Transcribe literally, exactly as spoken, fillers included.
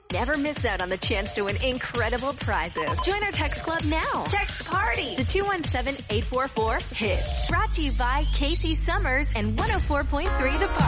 Never miss out on the chance to win incredible prizes. Join our text club now. Text PARTY to two one seven, eight four four, HITS. Brought to you by Casey Summers and one oh four point three The Party.